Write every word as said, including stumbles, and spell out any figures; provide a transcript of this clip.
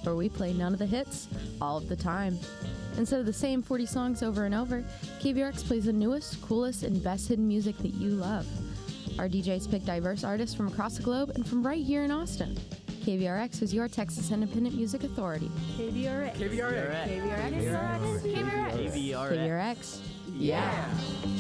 where we play none of the hits all of the time. Instead of the same forty songs over and over, K V R X plays the newest, coolest, and best hidden music that you love. Our D Js pick diverse artists from across the globe and from right here in Austin. K V R X is your Texas Independent Music Authority. K V R X. K V R X. K V R X. K V R X. K V R X. Yeah.